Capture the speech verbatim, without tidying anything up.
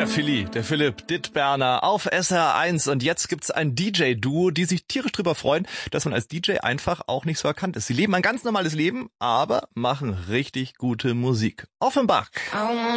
Philly, der Philipp Dittberner auf S R eins und jetzt gibt's ein D J-Duo, die sich tierisch drüber freuen, dass man als D J einfach auch nicht so erkannt ist. Sie leben ein ganz normales Leben, aber machen richtig gute Musik. Offenbach.